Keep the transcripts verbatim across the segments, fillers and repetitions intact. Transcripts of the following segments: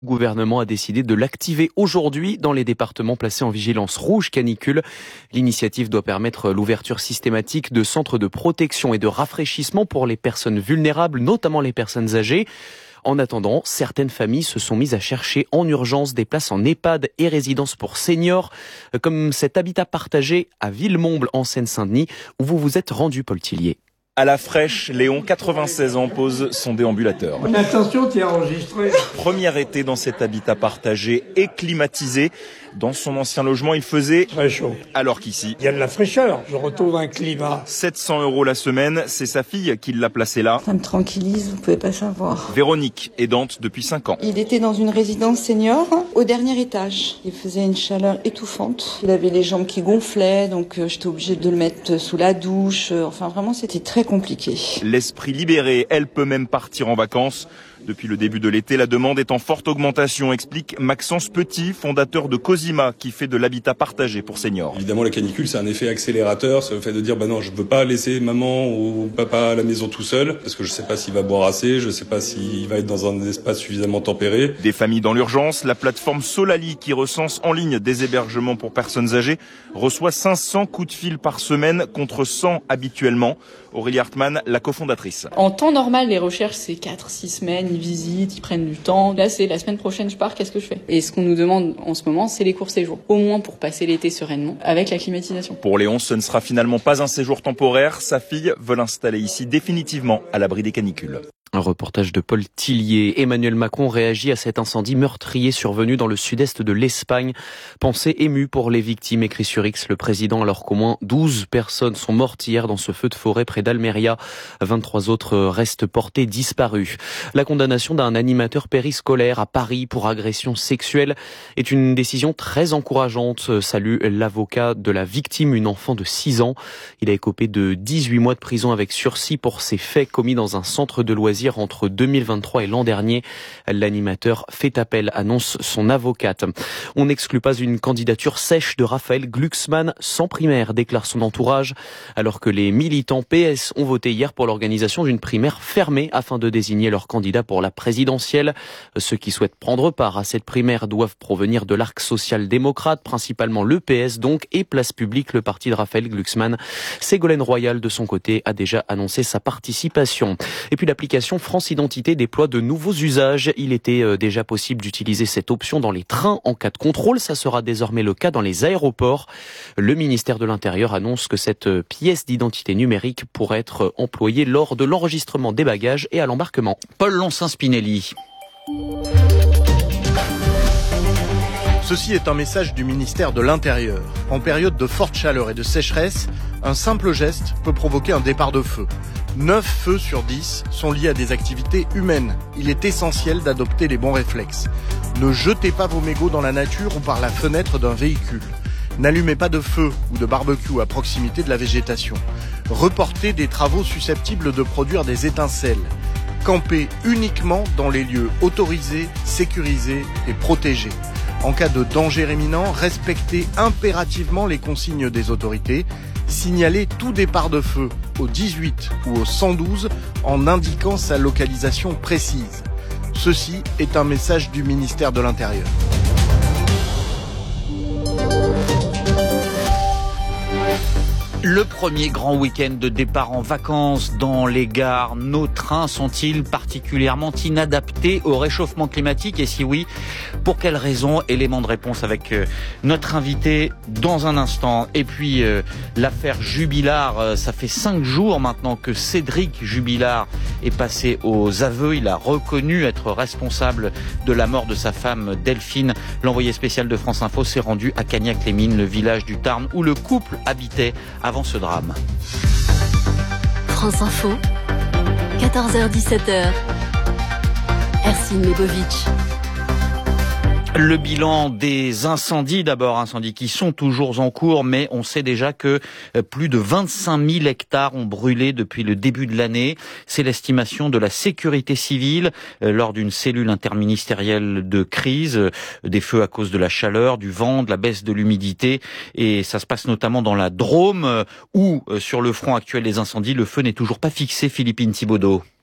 Le gouvernement a décidé de l'activer aujourd'hui dans les départements placés en vigilance rouge canicule. L'initiative doit permettre l'ouverture systématique de centres de protection et de rafraîchissement pour les personnes vulnérables, notamment les personnes âgées. En attendant, certaines familles se sont mises à chercher en urgence des places en EHPAD et résidences pour seniors, comme cet habitat partagé à Villemomble en Seine-Saint-Denis, où vous vous êtes rendu, Paul Tillier. À la fraîche, Léon, quatre-vingt-seize ans, pose son déambulateur. Attention, t'es enregistré. Premier été dans cet habitat partagé et climatisé. Dans son ancien logement, il faisait très chaud. Alors qu'ici, il y a de la fraîcheur. Je retrouve un climat. sept cents euros la semaine, c'est sa fille qui l'a placé là. Ça me tranquillise, vous pouvez pas savoir. Véronique, aidante depuis cinq ans. Il était dans une résidence senior au dernier étage. Il faisait une chaleur étouffante. Il avait les jambes qui gonflaient, donc euh, j'étais obligée de le mettre sous la douche. Enfin, vraiment, c'était très compliqué. L'esprit libéré, elle peut même partir en vacances. Depuis le début de l'été, la demande est en forte augmentation, explique Maxence Petit, fondateur de Cosima, qui fait de l'habitat partagé pour seniors. Évidemment, la canicule, c'est un effet accélérateur. C'est le fait de dire, bah non, je veux pas laisser maman ou papa à la maison tout seul, parce que je sais pas s'il va boire assez, je sais pas s'il va être dans un espace suffisamment tempéré. Des familles dans l'urgence, la plateforme Solali, qui recense en ligne des hébergements pour personnes âgées, reçoit cinq cents coups de fil par semaine contre cent habituellement. Aurélie Hartmann, la cofondatrice. En temps normal, les recherches, c'est quatre six semaines, ils visitent, ils prennent du temps. Là, c'est la semaine prochaine, je pars, qu'est-ce que je fais? Et ce qu'on nous demande en ce moment, c'est les courts séjours. Au moins pour passer l'été sereinement, avec la climatisation. Pour Léon, ce ne sera finalement pas un séjour temporaire. Sa fille veut l'installer ici définitivement à l'abri des canicules. Un reportage de Paul Tillier. Emmanuel Macron réagit à cet incendie meurtrier survenu dans le sud-est de l'Espagne. Pensée émue pour les victimes, écrit sur X le président, alors qu'au moins douze personnes sont mortes hier dans ce feu de forêt près d'Almeria. vingt-trois autres restent portés disparus. La condamnation d'un animateur périscolaire à Paris pour agression sexuelle est une décision très encourageante, salue l'avocat de la victime, une enfant de six ans. Il a écopé de dix-huit mois de prison avec sursis pour ces faits commis dans un centre de loisirs entre deux mille vingt-trois et l'an dernier. L'animateur fait appel, annonce son avocate. On n'exclut pas une candidature sèche de Raphaël Glucksmann sans primaire, déclare son entourage, alors que les militants P S ont voté hier pour l'organisation d'une primaire fermée afin de désigner leur candidat pour la présidentielle. Ceux qui souhaitent prendre part à cette primaire doivent provenir de l'arc social-démocrate, principalement le P S donc, et Place Publique, le parti de Raphaël Glucksmann. Ségolène Royal, de son côté, a déjà annoncé sa participation. Et puis l'application France Identité déploie de nouveaux usages. Il était déjà possible d'utiliser cette option dans les trains en cas de contrôle. Ça sera désormais le cas dans les aéroports. Le ministère de l'Intérieur annonce que cette pièce d'identité numérique pourrait être employée lors de l'enregistrement des bagages et à l'embarquement. Paul Loncin-Spinelli. Ceci est un message du ministère de l'Intérieur. En période de forte chaleur et de sécheresse, un simple geste peut provoquer un départ de feu. neuf feux sur dix sont liés à des activités humaines. Il est essentiel d'adopter les bons réflexes. Ne jetez pas vos mégots dans la nature ou par la fenêtre d'un véhicule. N'allumez pas de feu ou de barbecue à proximité de la végétation. Reportez des travaux susceptibles de produire des étincelles. Campez uniquement dans les lieux autorisés, sécurisés et protégés. En cas de danger imminent, respectez impérativement les consignes des autorités. Signalez tout départ de feu au dix-huit ou au cent douze en indiquant sa localisation précise. Ceci est un message du ministère de l'Intérieur. Le premier grand week-end de départ en vacances dans les gares, nos trains sont-ils particulièrement inadaptés au réchauffement climatique? Et si oui, pour quelles raisons? Élément de réponse avec notre invité dans un instant. Et puis euh, l'affaire Jubilard, ça fait cinq jours maintenant que Cédric Jubilard est passé aux aveux. Il a reconnu être responsable de la mort de sa femme Delphine. L'envoyé spécial de France Info s'est rendu à Cagnac-les-Mines, le village du Tarn où le couple habitait avant ce drame. France Info, quatorze heures dix-sept heures. Ercine Lebovitch. Le bilan des incendies, d'abord incendies qui sont toujours en cours, mais on sait déjà que plus de vingt-cinq mille hectares ont brûlé depuis le début de l'année. C'est l'estimation de la sécurité civile lors d'une cellule interministérielle de crise, des feux à cause de la chaleur, du vent, de la baisse de l'humidité. Et ça se passe notamment dans la Drôme, où sur le front actuel des incendies, le feu n'est toujours pas fixé, Philippine Thibaudeau.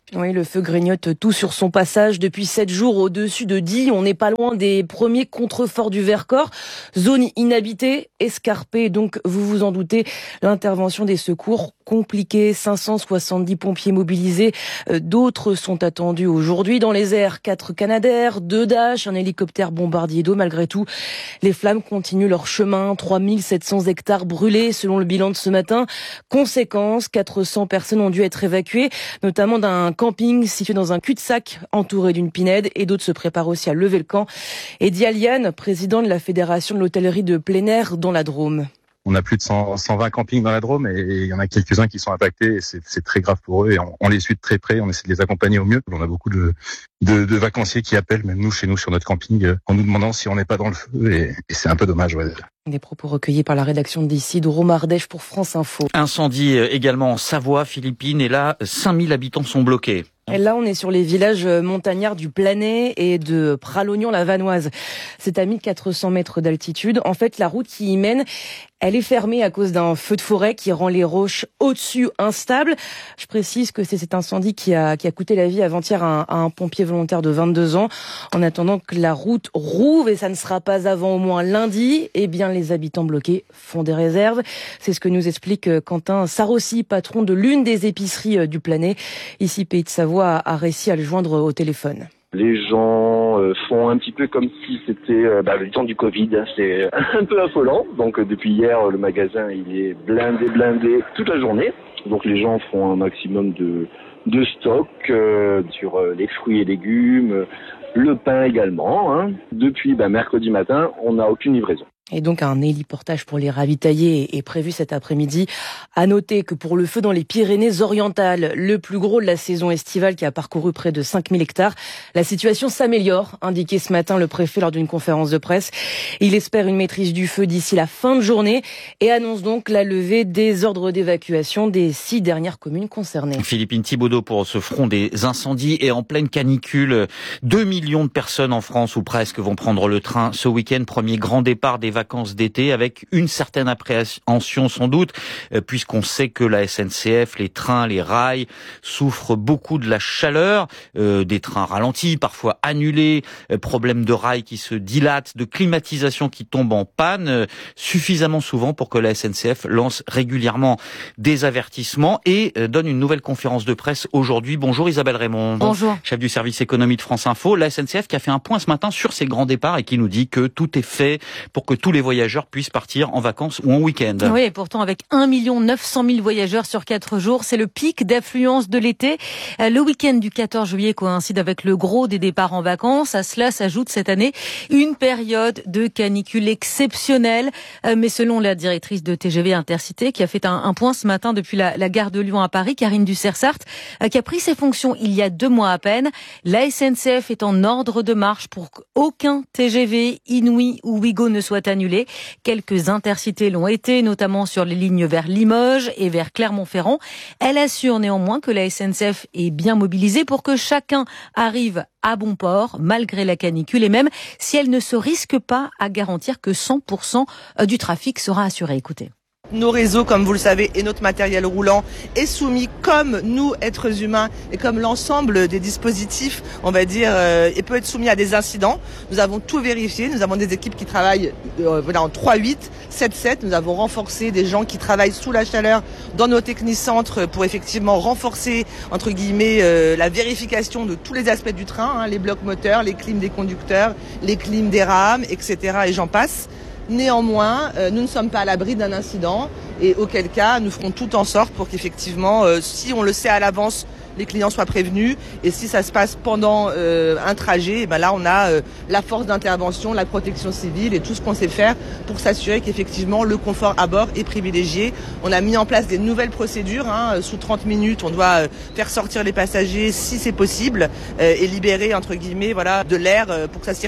Oui, le feu grignote tout sur son passage depuis sept jours au-dessus de Die. On n'est pas loin des premiers contreforts du Vercors. Zone inhabitée, escarpée, donc vous vous en doutez, l'intervention des secours compliquée. cinq cent soixante-dix pompiers mobilisés. D'autres sont attendus aujourd'hui dans les airs. Quatre Canadair, deux Dash, un hélicoptère bombardier d'eau. Malgré tout, les flammes continuent leur chemin. trois mille sept cents hectares brûlés selon le bilan de ce matin. Conséquence, quatre cents personnes ont dû être évacuées, notamment d'un camping situé dans un cul-de-sac entouré d'une pinède, et d'autres se préparent aussi à lever le camp. Et Dialiane, président de la Fédération de l'hôtellerie de plein air dans la Drôme. On a plus de cent, cent vingt campings dans la Drôme et il y en a quelques-uns qui sont impactés et c'est, c'est très grave pour eux et on, on les suit de très près, on essaie de les accompagner au mieux. On a beaucoup de, de, de vacanciers qui appellent, même nous, chez nous, sur notre camping, en nous demandant si on n'est pas dans le feu et, et c'est un peu dommage. Ouais. Des propos recueillis par la rédaction d'ici de Romardèche pour France Info. Incendie également en Savoie, Philippines, et là, cinq mille habitants sont bloqués. Et là, on est sur les villages montagnards du Planay et de Pralognan-la-Vanoise. C'est à mille quatre cents mètres d'altitude. En fait, la route qui y mène, elle est fermée à cause d'un feu de forêt qui rend les roches au-dessus instables. Je précise que c'est cet incendie qui a, qui a coûté la vie avant-hier à un, à un pompier volontaire de vingt-deux ans. En attendant que la route rouvre, et ça ne sera pas avant au moins lundi, eh bien, les habitants bloqués font des réserves. C'est ce que nous explique Quentin Sarossi, patron de l'une des épiceries du Planay. Ici, Pays de Savoie a réussi à le joindre au téléphone. Les gens euh, font un petit peu comme si c'était euh, bah, le temps du Covid. C'est un peu affolant. Donc euh, depuis hier, le magasin il est blindé, blindé toute la journée. Donc les gens font un maximum de, de stock euh, sur euh, les fruits et légumes, le pain également. Hein. Depuis bah, mercredi matin, on n'a aucune livraison. Et donc un héliportage pour les ravitailler est prévu cet après-midi. À noter que pour le feu dans les Pyrénées-Orientales, le plus gros de la saison estivale qui a parcouru près de cinq mille hectares, la situation s'améliore, indiqué ce matin le préfet lors d'une conférence de presse. Il espère une maîtrise du feu d'ici la fin de journée et annonce donc la levée des ordres d'évacuation des six dernières communes concernées. Philippine Thibaudeau pour ce front des incendies et en pleine canicule. Deux millions de personnes en France ou presque vont prendre le train ce week-end. Premier grand départ des vacances d'été avec une certaine appréhension sans doute, puisqu'on sait que la S N C F, les trains, les rails souffrent beaucoup de la chaleur, euh, des trains ralentis, parfois annulés, euh, problèmes de rails qui se dilatent, de climatisation qui tombe en panne, euh, suffisamment souvent pour que la S N C F lance régulièrement des avertissements et euh, donne une nouvelle conférence de presse aujourd'hui. Bonjour Isabelle Raymond. Bonjour. Chef du service économie de France Info. La S N C F qui a fait un point ce matin sur ces grands départs et qui nous dit que tout est fait pour que tous les voyageurs puissent partir en vacances ou en week-end. Oui, et pourtant avec un million neuf cent mille voyageurs sur quatre jours, c'est le pic d'affluence de l'été. Le week-end du quatorze juillet coïncide avec le gros des départs en vacances. À cela s'ajoute cette année une période de canicule exceptionnelle. Mais selon la directrice de T G V Intercité, qui a fait un, un point ce matin depuis la, la gare de Lyon à Paris, Karine Ducersart, qui a pris ses fonctions il y a deux mois à peine, la S N C F est en ordre de marche pour qu'aucun T G V, Inouï ou Ouigo ne soit annulé. Quelques intercités l'ont été, notamment sur les lignes vers Limoges et vers Clermont-Ferrand. Elle assure néanmoins que la S N C F est bien mobilisée pour que chacun arrive à bon port, malgré la canicule, et même si elle ne se risque pas à garantir que cent pour cent du trafic sera assuré. Écoutez. Nos réseaux, comme vous le savez, et notre matériel roulant est soumis, comme nous, êtres humains, et comme l'ensemble des dispositifs, on va dire, euh, et peut être soumis à des incidents. Nous avons tout vérifié. Nous avons des équipes qui travaillent euh, voilà, en trois huit, sept sept. Nous avons renforcé des gens qui travaillent sous la chaleur dans nos technicentres pour effectivement renforcer, entre guillemets, euh, la vérification de tous les aspects du train, hein, les blocs moteurs, les clims des conducteurs, les clims des rames, et cetera. Et j'en passe. Néanmoins, euh, nous ne sommes pas à l'abri d'un incident et auquel cas, nous ferons tout en sorte pour qu'effectivement, euh, si on le sait à l'avance, les clients soient prévenus et si ça se passe pendant euh, un trajet, et ben là on a euh, la force d'intervention, la protection civile et tout ce qu'on sait faire pour s'assurer qu'effectivement le confort à bord est privilégié. On a mis en place des nouvelles procédures, hein, sous trente minutes on doit euh, faire sortir les passagers si c'est possible euh, et libérer entre guillemets voilà de l'air euh, pour que ça circule.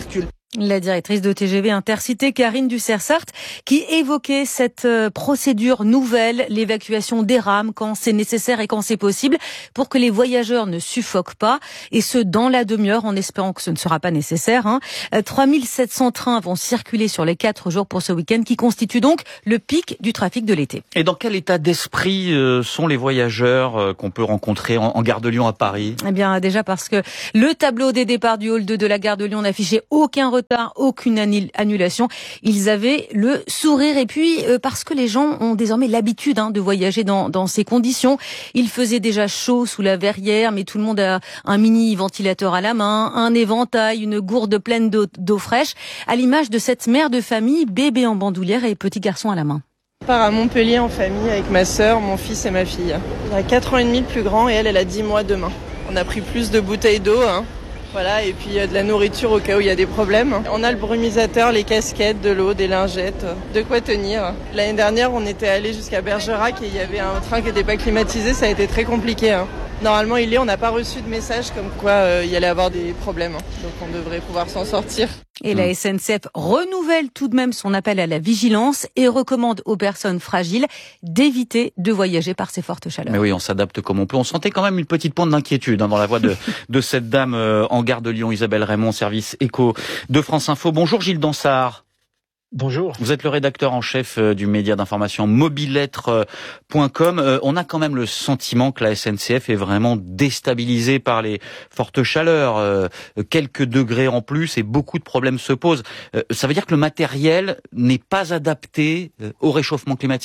La directrice de T G V Intercité, Karine Ducersart, qui évoquait cette procédure nouvelle, l'évacuation des rames quand c'est nécessaire et quand c'est possible, pour que les voyageurs ne suffoquent pas, et ce, dans la demi-heure, en espérant que ce ne sera pas nécessaire. Hein. trois mille sept cents trains vont circuler sur les quatre jours pour ce week-end, qui constitue donc le pic du trafic de l'été. Et dans quel état d'esprit sont les voyageurs qu'on peut rencontrer en gare de Lyon à Paris ? Eh bien, déjà parce que le tableau des départs du hall deux de la gare de Lyon n'affichait aucun retard, aucune annulation. Ils avaient le sourire, et puis euh, parce que les gens ont désormais l'habitude hein, de voyager dans, dans ces conditions. Il faisait déjà chaud sous la verrière, mais tout le monde a un mini ventilateur à la main, un éventail, une gourde pleine d'eau, d'eau fraîche, à l'image de cette mère de famille, bébé en bandoulière et petit garçon à la main. Je pars à Montpellier en famille avec ma sœur, mon fils et ma fille. Il a quatre ans et demi le plus grand et elle, elle a dix mois demain. On a pris plus de bouteilles d'eau, hein. Voilà, et puis euh, de la nourriture au cas où il y a des problèmes. On a le brumisateur, les casquettes, de l'eau, des lingettes, de quoi tenir. L'année dernière, on était allé jusqu'à Bergerac et il y avait un train qui n'était pas climatisé, ça a été très compliqué. Hein. Normalement, il est, on n'a pas reçu de message comme quoi euh, il y allait avoir des problèmes. Hein. Donc on devrait pouvoir s'en sortir. Et la S N C F renouvelle tout de même son appel à la vigilance et recommande aux personnes fragiles d'éviter de voyager par ces fortes chaleurs. Mais oui, on s'adapte comme on peut. On sentait quand même une petite pointe d'inquiétude hein, dans la voix de, de cette dame euh, en gare de Lyon, Isabelle Raymond, service éco de France Info. Bonjour Gilles Dansart. Bonjour. Vous êtes le rédacteur en chef du média d'information mobilettre point com. Euh, on a quand même le sentiment que la S N C F est vraiment déstabilisée par les fortes chaleurs. Euh, quelques degrés en plus et beaucoup de problèmes se posent. Euh, ça veut dire que le matériel n'est pas adapté au réchauffement climatique ?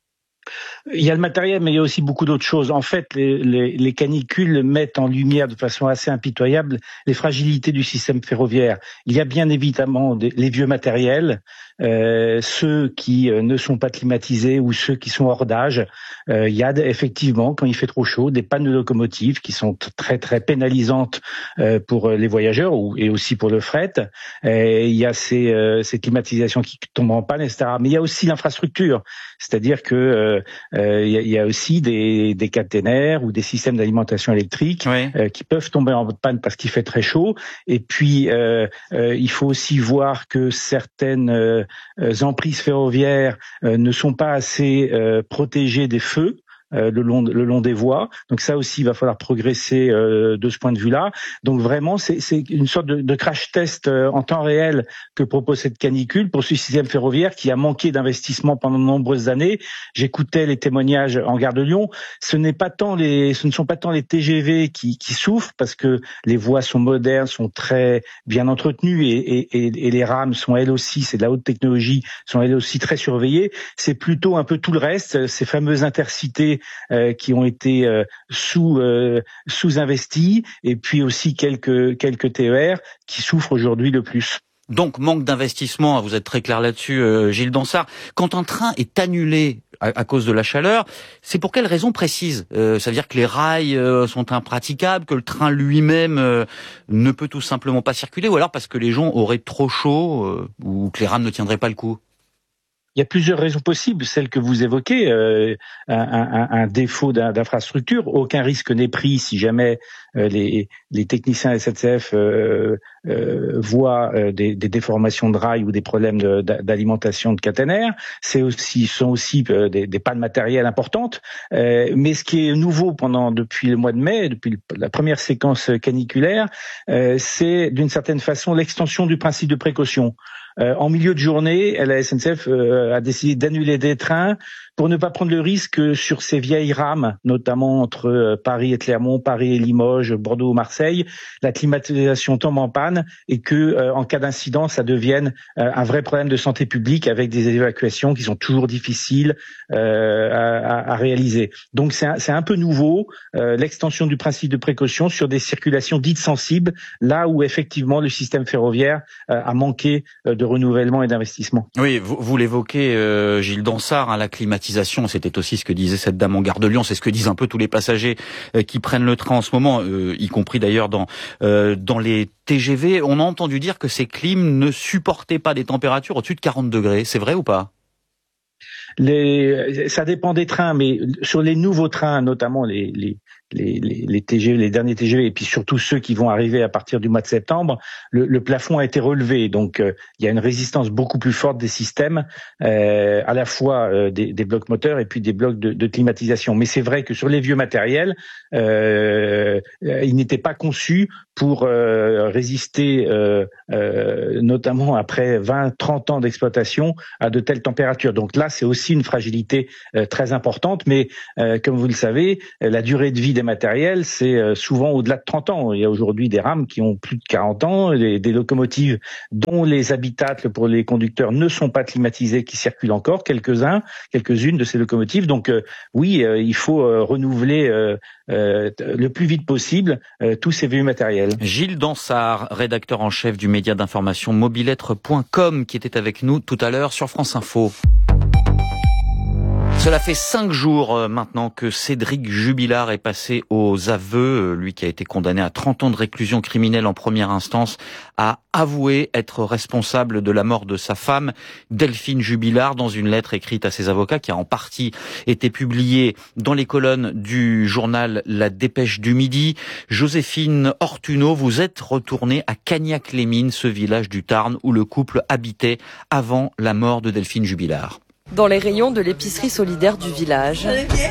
Il y a le matériel, mais il y a aussi beaucoup d'autres choses. En fait, les, les, les canicules mettent en lumière de façon assez impitoyable les fragilités du système ferroviaire. Il y a bien évidemment des, les vieux matériels, euh, ceux qui euh, ne sont pas climatisés ou ceux qui sont hors d'âge. Euh, il y a effectivement, quand il fait trop chaud, des pannes de locomotives qui sont très très pénalisantes euh, pour les voyageurs ou, et aussi pour le fret. Et il y a ces, euh, ces climatisations qui tombent en panne, et cetera. Mais il y a aussi l'infrastructure, c'est-à-dire que euh, euh, il, y a, il y a aussi des, des caténaires ou des systèmes d'alimentation électrique oui. euh, qui peuvent tomber en panne parce qu'il fait très chaud. Et puis euh, euh, il faut aussi voir que certaines euh, emprises ferroviaires euh, ne sont pas assez euh, protégées des feux. Euh, le long le long des voies. Donc ça aussi, il va falloir progresser euh, de ce point de vue-là. Donc vraiment, c'est, c'est une sorte de, de crash test euh, en temps réel que propose cette canicule pour ce système ferroviaire qui a manqué d'investissement pendant de nombreuses années. J'écoutais les témoignages en gare de Lyon. Ce n'est pas tant les, ce ne sont pas tant les T G V qui, qui souffrent parce que les voies sont modernes, sont très bien entretenues et, et, et, et les rames sont elles aussi, c'est de la haute technologie, sont elles aussi très surveillées. C'est plutôt un peu tout le reste, ces fameuses intercités Euh, qui ont été euh, sous euh, sous-investis et puis aussi quelques quelques T E R qui souffrent aujourd'hui le plus. Donc manque d'investissement, vous êtes très clair là-dessus, euh, Gilles Dansart. Quand un train est annulé à, à cause de la chaleur, c'est pour quelle raison précise ? euh, Ça veut dire que les rails euh, sont impraticables, que le train lui-même euh, ne peut tout simplement pas circuler, ou alors parce que les gens auraient trop chaud euh, ou que les rames ne tiendraient pas le coup ? Il y a plusieurs raisons possibles, celles que vous évoquez, euh, un, un, un défaut d'infrastructure, aucun risque n'est pris si jamais euh, les, les techniciens S N C F euh, euh, voient euh, des, des déformations de rails ou des problèmes de, d'alimentation de caténaires. C'est aussi, sont aussi euh, des, des pannes matérielles importantes. Euh, mais ce qui est nouveau pendant depuis le mois de mai, depuis la première séquence caniculaire, euh, c'est d'une certaine façon l'extension du principe de précaution. Euh, en milieu de journée, la S N C F euh, a décidé d'annuler des trains pour ne pas prendre le risque sur ces vieilles rames, notamment entre euh, Paris et Clermont, Paris et Limoges, Bordeaux, Marseille, la climatisation tombe en panne et que, euh, en cas d'incident, ça devienne euh, un vrai problème de santé publique avec des évacuations qui sont toujours difficiles euh, à, à réaliser. Donc c'est un, c'est un peu nouveau, euh, l'extension du principe de précaution sur des circulations dites sensibles, là où effectivement le système ferroviaire euh, a manqué euh, de renouvellement et d'investissement. Oui, vous, vous l'évoquez, euh, Gilles Dansart, hein, la climatisation, c'était aussi ce que disait cette dame en gare de Lyon, c'est ce que disent un peu tous les passagers euh, qui prennent le train en ce moment, euh, y compris d'ailleurs dans euh, dans les T G V. On a entendu dire que ces clims ne supportaient pas des températures au-dessus de quarante degrés, c'est vrai ou pas ? Les, ça dépend des trains, mais sur les nouveaux trains, notamment les, les, les, les, les T G V, les derniers T G V, et puis surtout ceux qui vont arriver à partir du mois de septembre, le, le plafond a été relevé. Donc, euh, il y a une résistance beaucoup plus forte des systèmes, euh, à la fois euh, des, des blocs moteurs et puis des blocs de, de climatisation. Mais c'est vrai que sur les vieux matériels, euh, ils n'étaient pas conçus pour euh, résister, euh, euh, notamment après vingt, trente ans d'exploitation, à de telles températures. Donc là, c'est aussi une fragilité euh, très importante. Mais euh, comme vous le savez, la durée de vie des matériels, c'est euh, souvent au-delà de trente ans. Il y a aujourd'hui des rames qui ont plus de quarante ans, des, des locomotives dont les habitacles pour les conducteurs ne sont pas climatisés, qui circulent encore, quelques-uns, quelques-unes de ces locomotives. Donc euh, oui, euh, il faut euh, renouveler euh, euh, le plus vite possible euh, tous ces vieux matériels. Gilles Dansard, rédacteur en chef du média d'information mobilettre point com, qui était avec nous tout à l'heure sur France Info. Cela fait cinq jours maintenant que Cédric Jubilard est passé aux aveux. Lui qui a été condamné à trente ans de réclusion criminelle en première instance a avoué être responsable de la mort de sa femme, Delphine Jubilard, dans une lettre écrite à ses avocats qui a en partie été publiée dans les colonnes du journal La Dépêche du Midi. Joséphine Ortuno, vous êtes retournée à Cagnac-les-Mines, ce village du Tarn où le couple habitait avant la mort de Delphine Jubilard. Dans les rayons de l'épicerie solidaire du village,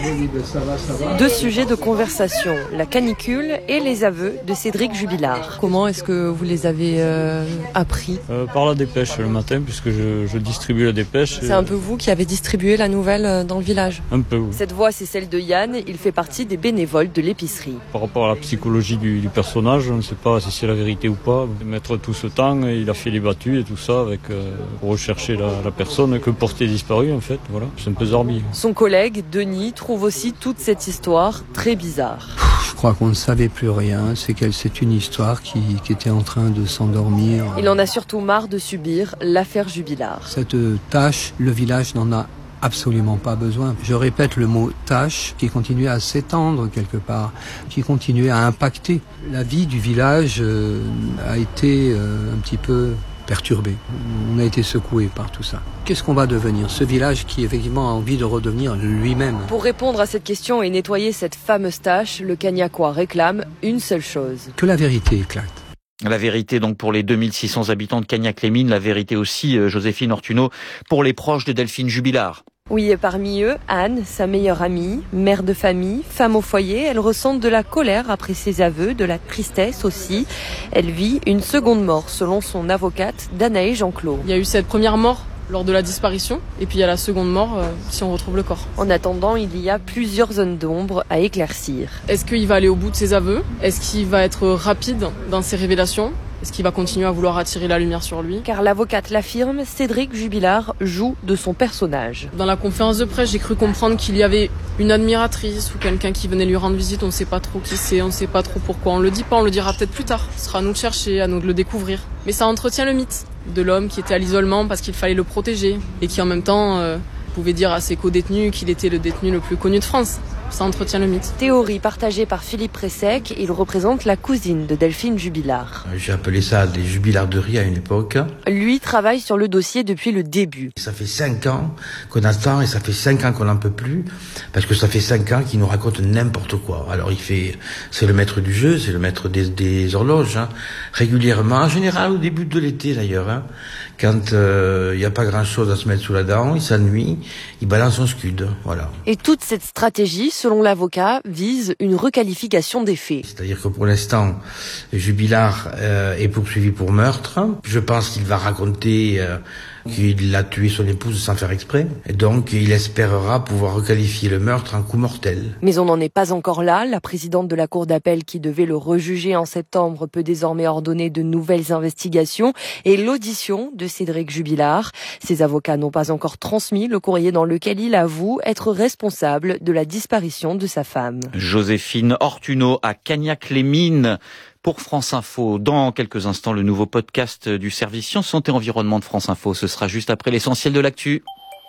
deux sujets de conversation, la canicule et les aveux de Cédric Jubilard. Comment est-ce que vous les avez euh, appris euh, Par la dépêche le matin, puisque je, je distribue la dépêche. C'est un peu vous qui avez distribué la nouvelle dans le village? Un peu, oui. Cette voix, c'est celle de Yann, il fait partie des bénévoles de l'épicerie. Par rapport à la psychologie du, du personnage, on ne sait pas si c'est la vérité ou pas. Mettre tout ce temps, il a fait les battues et tout ça avec, euh, pour rechercher la, la personne que portait disparu. En fait, voilà, c'est un peu zorbi. Son collègue, Denis, trouve aussi toute cette histoire très bizarre. Je crois qu'on ne savait plus rien, c'est qu'elle, c'est une histoire qui, qui était en train de s'endormir. Il en a surtout marre de subir l'affaire Jubilard. Cette tâche, le village n'en a absolument pas besoin. Je répète le mot tâche qui continuait à s'étendre quelque part, qui continuait à impacter. La vie du village euh, a été euh, un petit peu perturbé. On a été secoué par tout ça. Qu'est-ce qu'on va devenir? Ce village qui effectivement a envie de redevenir lui-même. Pour répondre à cette question et nettoyer cette fameuse tâche, le Cagnacois réclame une seule chose. Que la vérité éclate. La vérité donc pour les deux mille six cents habitants de Cagnac-les-Mines, la vérité aussi, euh, Joséphine Ortuno, pour les proches de Delphine Jubilard. Oui, et parmi eux, Anne, sa meilleure amie, mère de famille, femme au foyer, elle ressent de la colère après ses aveux, de la tristesse aussi. Elle vit une seconde mort, selon son avocate, Danae Jean-Claude. Il y a eu cette première mort lors de la disparition, et puis il y a la seconde mort euh, si on retrouve le corps. En attendant, il y a plusieurs zones d'ombre à éclaircir. Est-ce qu'il va aller au bout de ses aveux? Est-ce qu'il va être rapide dans ses révélations? Est-ce qu'il va continuer à vouloir attirer la lumière sur lui? Car l'avocate l'affirme, Cédric Jubilard joue de son personnage. Dans la conférence de presse, j'ai cru comprendre qu'il y avait une admiratrice ou quelqu'un qui venait lui rendre visite. On ne sait pas trop qui c'est, on ne sait pas trop pourquoi. On le dit pas, on le dira peut-être plus tard. Ce sera à nous de chercher, à nous de le découvrir. Mais ça entretient le mythe de l'homme qui était à l'isolement parce qu'il fallait le protéger et qui en même temps euh, pouvait dire à ses co-détenus qu'il était le détenu le plus connu de France. Ça entretient le mythe. Théorie partagée par Philippe Pressec, il représente la cousine de Delphine Jubilard. J'ai appelé ça des jubilarderies à une époque. Lui travaille sur le dossier depuis le début. Ça fait cinq ans qu'on attend et ça fait cinq ans qu'on n'en peut plus parce que ça fait cinq ans qu'il nous raconte n'importe quoi. Alors il fait, c'est le maître du jeu, c'est le maître des, des horloges, hein, régulièrement, en général au début de l'été d'ailleurs, hein, quand il euh, n'y a pas grand chose à se mettre sous la dent, il s'ennuie, il balance son scud, voilà. Et toute cette stratégie, selon l'avocat, vise une requalification des faits. C'est-à-dire que pour l'instant, Jubilard euh, est poursuivi pour meurtre. Je pense qu'il va raconter euh, qu'il a tué son épouse sans faire exprès. Et donc, il espérera pouvoir requalifier le meurtre en coup mortel. Mais on n'en est pas encore là. La présidente de la cour d'appel qui devait le rejuger en septembre peut désormais ordonner de nouvelles investigations et l'audition de Cédric Jubilard. Ses avocats n'ont pas encore transmis le courrier dans lequel il avoue être responsable de la disparition de sa femme. Joséphine Ortuno à Cagnac-les-Mines pour France Info. Dans quelques instants, le nouveau podcast du service Sciences, Santé, Environnement de France Info. Ce sera juste après l'essentiel de l'actu.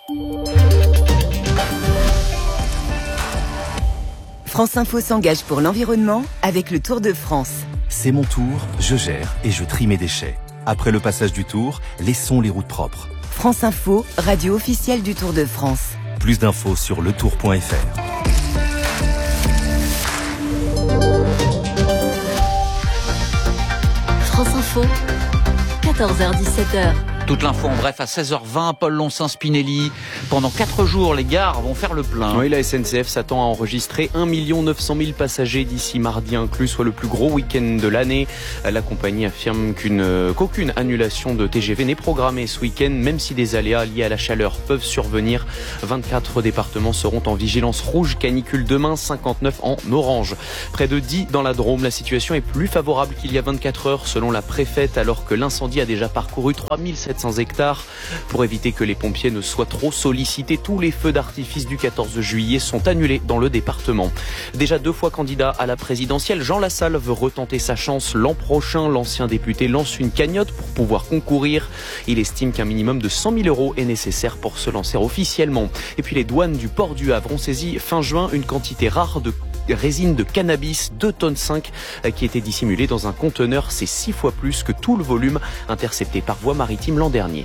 France Info s'engage pour l'environnement avec le Tour de France. C'est mon tour, je gère et je trie mes déchets. Après le passage du Tour, laissons les routes propres. France Info, radio officielle du Tour de France. Plus d'infos sur le tour point f r. Info, quatorze heures dix-sept heures. Toute l'info en bref à seize heures vingt, Paul Loncin-Spinelli. Pendant quatre jours, les gares vont faire le plein. Oui, la S N C F s'attend à enregistrer un million neuf cent mille passagers d'ici mardi inclus, soit le plus gros week-end de l'année. La compagnie affirme qu'une, qu'aucune annulation de T G V n'est programmée ce week-end, même si des aléas liés à la chaleur peuvent survenir. vingt-quatre départements seront en vigilance rouge canicule demain, cinquante-neuf en orange. Près de dix dans la Drôme, la situation est plus favorable qu'il y a vingt-quatre heures selon la préfète, alors que l'incendie a déjà parcouru trois mille sept cents hectares. Pour éviter que les pompiers ne soient trop sollicités, tous les feux d'artifice du quatorze juillet sont annulés dans le département. Déjà deux fois candidat à la présidentielle, Jean Lassalle veut retenter sa chance l'an prochain. L'ancien député lance une cagnotte pour pouvoir concourir. Il estime qu'un minimum de cent mille euros est nécessaire pour se lancer officiellement. Et puis les douanes du port du Havre ont saisi fin juin une quantité rare de résine de cannabis, deux tonnes cinq, qui était dissimulée dans un conteneur. C'est six fois plus que tout le volume intercepté par voie maritime l'an dernier.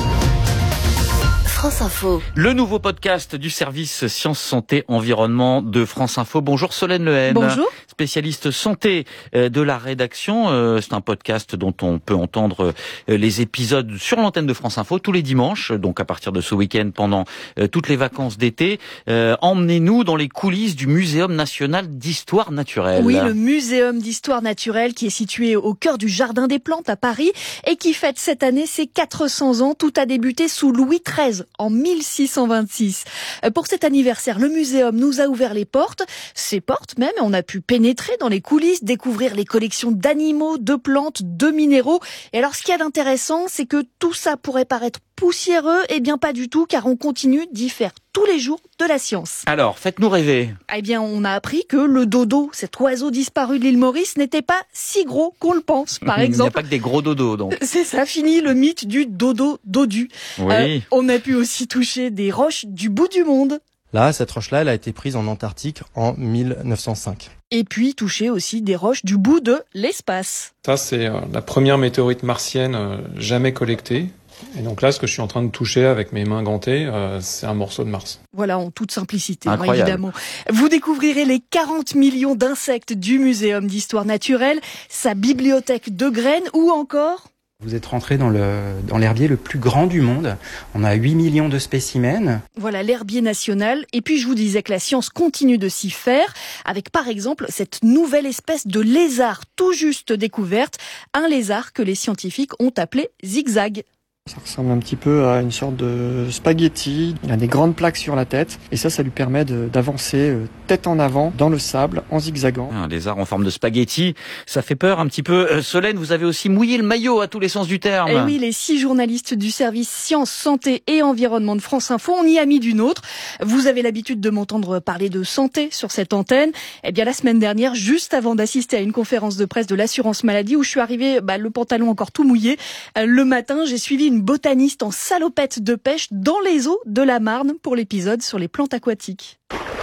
France Info. Le nouveau podcast du service Sciences, Santé, Environnement de France Info. Bonjour Solène Lehen. Bonjour. Spécialiste santé de la rédaction. C'est un podcast dont on peut entendre les épisodes sur l'antenne de France Info tous les dimanches, donc à partir de ce week-end pendant toutes les vacances d'été. Emmenez-nous dans les coulisses du Muséum national d'histoire naturelle. Oui, le Muséum d'histoire naturelle qui est situé au cœur du Jardin des Plantes à Paris et qui fête cette année ses quatre cents ans. Tout a débuté sous Louis treize en mille six cent vingt-six. Pour cet anniversaire, le muséum nous a ouvert les portes, ses portes même, on a pu pénétrer dans les coulisses, découvrir les collections d'animaux, de plantes, de minéraux. Et alors, ce qu'il y a d'intéressant, c'est que tout ça pourrait paraître poussiéreux, eh bien pas du tout, car on continue d'y faire tous les jours de la science. Alors, faites-nous rêver. Eh bien, on a appris que le dodo, cet oiseau disparu de l'île Maurice, n'était pas si gros qu'on le pense, par exemple. Il n'y a pas que des gros dodos, donc. C'est ça, fini le mythe du dodo dodu. Oui. Euh, on a pu aussi toucher des roches du bout du monde. Là, cette roche-là, elle a été prise en Antarctique en mille neuf cent cinq. Et puis toucher aussi des roches du bout de l'espace. Ça, c'est la première météorite martienne jamais collectée. Et donc là, ce que je suis en train de toucher avec mes mains gantées, euh, c'est un morceau de Mars. Voilà, en toute simplicité, hein, incroyable. Évidemment. Vous découvrirez les quarante millions d'insectes du Muséum d'histoire naturelle, sa bibliothèque de graines ou encore... Vous êtes rentré dans le dans l'herbier le plus grand du monde. On a huit millions de spécimens. Voilà, l'herbier national. Et puis, je vous disais que la science continue de s'y faire, avec par exemple cette nouvelle espèce de lézard tout juste découverte, un lézard que les scientifiques ont appelé zigzag. Ça ressemble un petit peu à une sorte de spaghetti. Il a des grandes plaques sur la tête et ça, ça lui permet de, d'avancer tête en avant dans le sable en zigzagant. Un lézard en forme de spaghetti, ça fait peur un petit peu. Euh, Solène, vous avez aussi mouillé le maillot à tous les sens du terme. Et oui, les six journalistes du service Sciences, Santé et Environnement de France Info, on y a mis du nôtre. Vous avez l'habitude de m'entendre parler de santé sur cette antenne. Eh bien, la semaine dernière, juste avant d'assister à une conférence de presse de l'assurance maladie où je suis arrivée, bah, le pantalon encore tout mouillé, euh, le matin, j'ai suivi une botaniste en salopette de pêche dans les eaux de la Marne pour l'épisode sur les plantes aquatiques.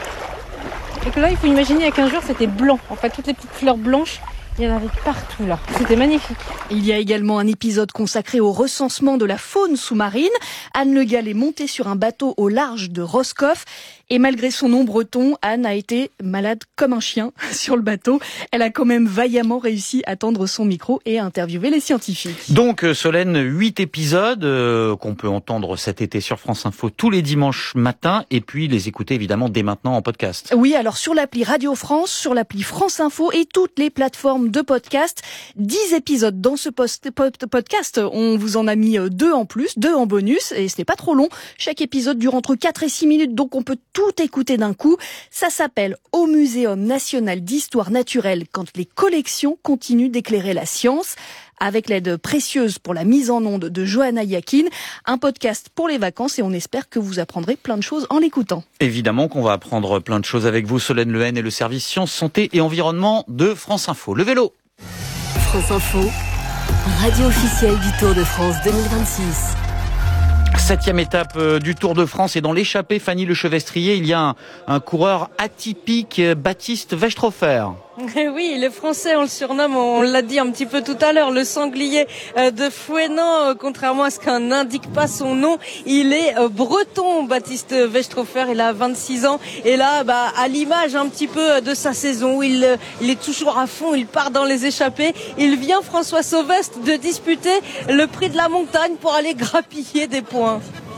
Et que là, il faut imaginer, il y a quinze jours, c'était blanc. En fait, toutes les petites fleurs blanches, il y en avait partout là. C'était magnifique. Il y a également un épisode consacré au recensement de la faune sous-marine. Anne Le Gall est montée sur un bateau au large de Roscoff. Et malgré son nom breton, Anne a été malade comme un chien sur le bateau. Elle a quand même vaillamment réussi à tendre son micro et à interviewer les scientifiques. Donc, Solène, huit épisodes euh, qu'on peut entendre cet été sur France Info tous les dimanches matins et puis les écouter évidemment dès maintenant en podcast. Oui, alors sur l'appli Radio France, sur l'appli France Info et toutes les plateformes de podcast. dix épisodes dans ce post- podcast. On vous en a mis deux en plus, deux en bonus et c'était pas trop long. Chaque épisode dure entre quatre et six minutes, donc on peut tout écouter d'un coup. Ça s'appelle Au Muséum national d'histoire naturelle quand les collections continuent d'éclairer la science. Avec l'aide précieuse pour la mise en onde de Johanna Yakin, un podcast pour les vacances et on espère que vous apprendrez plein de choses en l'écoutant. Évidemment qu'on va apprendre plein de choses avec vous, Solène Lehen et le service Sciences, Santé et Environnement de France Info. Le vélo. France Info, radio officielle du Tour de France deux mille vingt-six. Septième étape du Tour de France et dans l'échappée Fanny Le Chevestrier, il y a un, un coureur atypique, Baptiste Westrhofer. Oui, les Français, on le surnomme, on l'a dit un petit peu tout à l'heure, le sanglier de Fouesnant, contrairement à ce qu'un n'indique pas son nom. Il est breton, Baptiste Westrhofer, il a vingt-six ans. Et là, bah, à l'image un petit peu de sa saison, où il, il est toujours à fond, il part dans les échappées. Il vient, François Sauvestre, de disputer le prix de la montagne pour aller grappiller des points.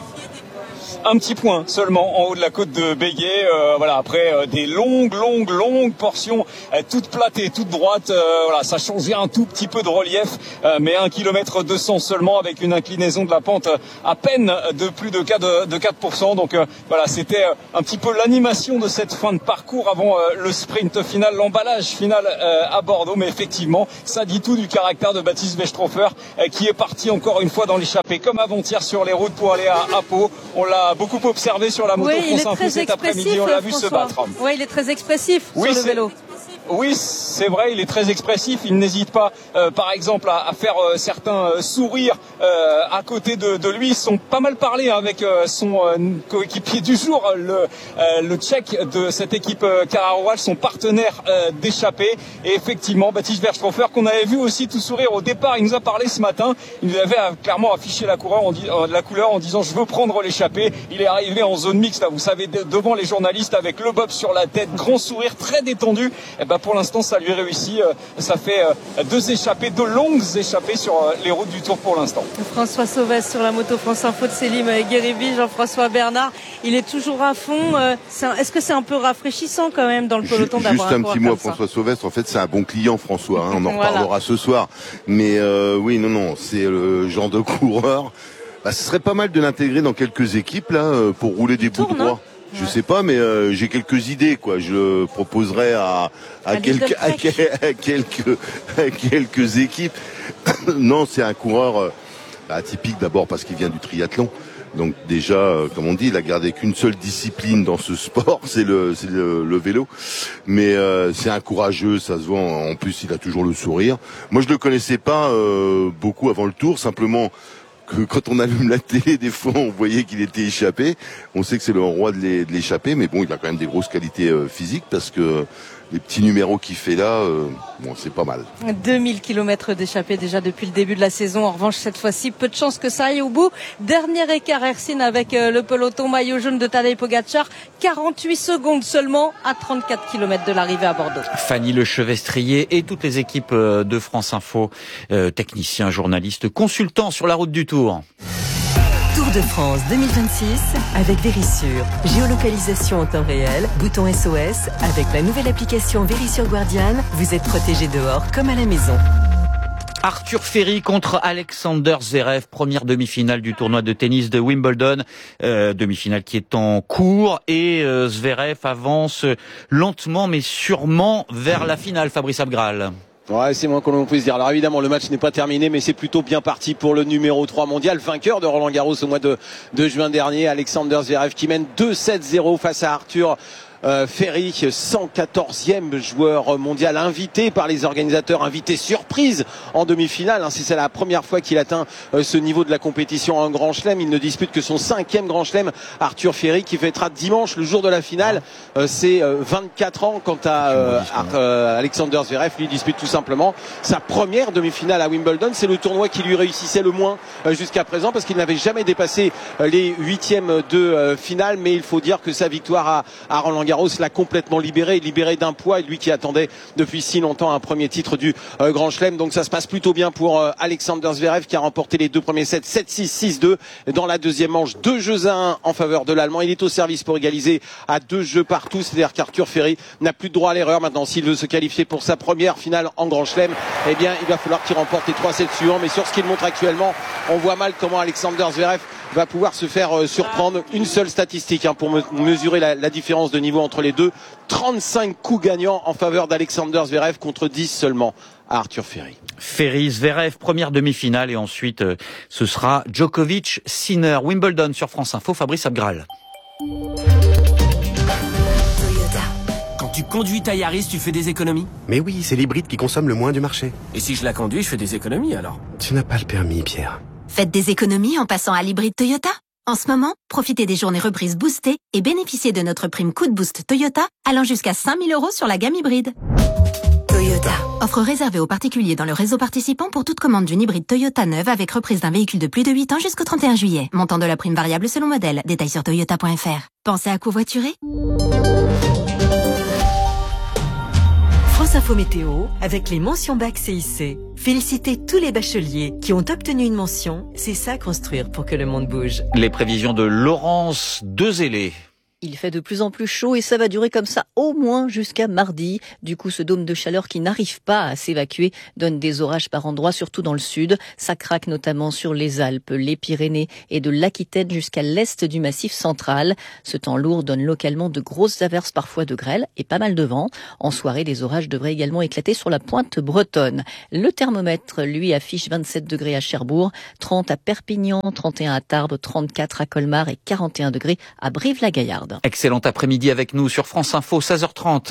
Un petit point seulement en haut de la côte de Béguet. Euh, voilà, après euh, des longues, longues, longues portions, euh, toutes plates et toutes droites. Euh, voilà, ça changeait un tout petit peu de relief, euh, mais un kilomètre deux cents seulement, avec une inclinaison de la pente euh, à peine de plus de quatre, de quatre pour cent. Donc euh, voilà, c'était euh, un petit peu l'animation de cette fin de parcours avant euh, le sprint final, l'emballage final euh, à Bordeaux. Mais effectivement, ça dit tout du caractère de Baptiste Westrhofer, euh, qui est parti encore une fois dans l'échappée comme avant-hier sur les routes pour aller à, à Pau. On l'a beaucoup observé sur la moto oui, France Info cet après-midi, on l'a vu se battre. Oui, il est très expressif oui, sur le vélo. Oui, c'est vrai, il est très expressif. Il n'hésite pas, euh, par exemple, à, à faire euh, certains euh, sourires euh, à côté de, de lui. Ils sont pas mal parlé hein, avec euh, son euh, coéquipier du jour, le, euh, le Tchèque de cette équipe euh, Kararoual, son partenaire euh, d'échappée. Et effectivement, Baptiste Westrhofer, qu'on avait vu aussi tout sourire au départ, il nous a parlé ce matin. Il nous avait euh, clairement affiché la, coureur en di- euh, la couleur en disant « Je veux prendre l'échappée ». Il est arrivé en zone mixte, là, vous savez, de, devant les journalistes, avec le bob sur la tête, grand sourire, très détendu. Et ben, pour l'instant, ça lui réussit. Ça fait deux échappées, deux longues échappées sur les routes du Tour pour l'instant. François Sauvestre sur la moto France Info de Célim Guéribi, Jean-François Bernard. Il est toujours à fond. Est-ce que c'est un peu rafraîchissant quand même dans le peloton d'avoir un Juste un petit mot à François Sauvestre. En fait, c'est un bon client, François. Hein. On en voilà. reparlera ce soir. Mais euh, oui, non, non, c'est le genre de coureur. Bah, ce serait pas mal de l'intégrer dans quelques équipes là pour rouler des bouts droits. Je ouais. sais pas, mais euh, j'ai quelques idées, quoi. Je proposerai à, à, quelques, à, à, quelques, à quelques équipes. Non, c'est un coureur euh, atypique d'abord parce qu'il vient du triathlon. Donc déjà, euh, comme on dit, il a gardé qu'une seule discipline dans ce sport, c'est le, c'est le, le vélo. Mais euh, c'est un courageux, ça se voit. En plus, il a toujours le sourire. Moi, je le connaissais pas euh, beaucoup avant le Tour, simplement. Que quand on allume la télé, des fois, on voyait qu'il était échappé. On sait que c'est le roi de l'échappée, mais bon, il a quand même des grosses qualités euh, physiques parce que les petits numéros qu'il fait là, euh, bon, c'est pas mal. deux mille kilomètres d'échappée déjà depuis le début de la saison. En revanche, cette fois-ci, peu de chance que ça aille au bout. Dernier écart Hercine avec euh, le peloton maillot jaune de Tadej Pogacar. quarante-huit secondes seulement à trente-quatre kilomètres de l'arrivée à Bordeaux. Fanny Lechevestrier et toutes les équipes de France Info, euh, techniciens, journalistes, consultants sur la route du Tour. Tour de France deux mille vingt-six avec Verisure. Géolocalisation en temps réel, bouton S O S. Avec la nouvelle application Verisure Guardian, vous êtes protégé dehors comme à la maison. Arthur Ferry contre Alexander Zverev, première demi-finale du tournoi de tennis de Wimbledon, euh, demi-finale qui est en cours et euh, Zverev avance lentement mais sûrement vers la finale. Fabrice Abgral. Ouais, c'est moins que l'on puisse dire. Alors évidemment, le match n'est pas terminé, mais c'est plutôt bien parti pour le numéro trois mondial, vainqueur de Roland Garros au mois de, de juin dernier, Alexander Zverev, qui mène deux sept zéro face à Arthur Euh, Ferry, cent quatorzième joueur mondial, invité par les organisateurs, invité surprise en demi-finale. Hein, c'est la première fois qu'il atteint euh, ce niveau de la compétition en Grand Chelem. Il ne dispute que son cinquième Grand Chelem. Arthur Ferry qui fêtera dimanche, le jour de la finale, euh, c'est euh, vingt-quatre ans. Quant à euh, euh, Alexander Zverev, lui dispute tout simplement sa première demi-finale à Wimbledon. C'est le tournoi qui lui réussissait le moins euh, jusqu'à présent parce qu'il n'avait jamais dépassé euh, les huitièmes de euh, finale. Mais il faut dire que sa victoire à, à Roland Garros l'a complètement libéré, libéré d'un poids, et lui qui attendait depuis si longtemps un premier titre du euh, Grand Chelem. Donc ça se passe plutôt bien pour euh, Alexander Zverev qui a remporté les deux premiers sets, sept six, six deux. Dans la deuxième manche, deux jeux à un en faveur de l'Allemand. Il est au service pour égaliser à deux jeux partout. C'est-à-dire qu'Arthur Ferry n'a plus de droit à l'erreur maintenant. S'il veut se qualifier pour sa première finale en Grand Chelem, eh bien il va falloir qu'il remporte les trois sets suivants. Mais sur ce qu'il montre actuellement, on voit mal comment Alexander Zverev va pouvoir se faire euh, surprendre. Une seule statistique hein, pour me mesurer la, la différence de niveau entre les deux. trente-cinq coups gagnants en faveur d'Alexander Zverev contre dix seulement à Arthur Ferry. Ferry, Zverev, première demi-finale et ensuite euh, ce sera Djokovic, Sinner, Wimbledon sur France Info, Fabrice Abgral. Quand tu conduis ta Yaris, tu fais des économies? Mais oui, c'est l'hybride qui consomme le moins du marché. Et si je la conduis, je fais des économies alors? Tu n'as pas le permis, Pierre. Faites des économies en passant à l'hybride Toyota. En ce moment, profitez des journées reprises boostées et bénéficiez de notre prime Coup de Boost Toyota allant jusqu'à cinq mille euros sur la gamme hybride. Toyota. Offre réservée aux particuliers dans le réseau participant pour toute commande d'une hybride Toyota neuve avec reprise d'un véhicule de plus de huit ans jusqu'au trente et un juillet. Montant de la prime variable selon modèle. Détails sur toyota point f r. Pensez à covoiturer ? France Info Météo avec les mentions bac C I C. Félicitez tous les bacheliers qui ont obtenu une mention. C'est ça construire pour que le monde bouge. Les prévisions de Laurence Dezélé. Il fait de plus en plus chaud et ça va durer comme ça au moins jusqu'à mardi. Du coup, ce dôme de chaleur qui n'arrive pas à s'évacuer donne des orages par endroits, surtout dans le sud. Ça craque notamment sur les Alpes, les Pyrénées et de l'Aquitaine jusqu'à l'est du Massif central. Ce temps lourd donne localement de grosses averses, parfois de grêle et pas mal de vent. En soirée, les orages devraient également éclater sur la pointe bretonne. Le thermomètre, lui, affiche vingt-sept degrés à Cherbourg, trente à Perpignan, trente et un à Tarbes, trente-quatre à Colmar et quarante et un degrés à Brive-la-Gaillarde. Excellent après-midi avec nous sur France Info, seize heures trente.